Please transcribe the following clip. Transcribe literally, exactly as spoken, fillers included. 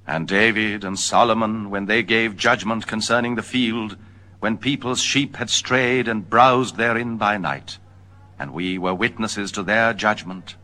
And David and Solomon, when they gave judgment concerning the field, when people's sheep had strayed and browsed therein by night, and we were witnesses to their judgment,